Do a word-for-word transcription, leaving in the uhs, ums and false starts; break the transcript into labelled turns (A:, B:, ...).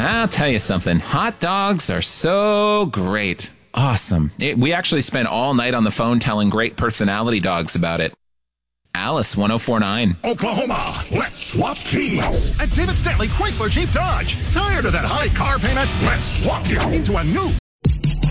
A: I'll tell you something. Hot dogs are so great. Awesome. It, we actually spent all night on the phone telling great personality dogs about it. Alice, one oh four point nine.
B: Oklahoma, let's swap keys. At David Stanley Chrysler Jeep Dodge. Tired of that high car payment? Let's swap you into a new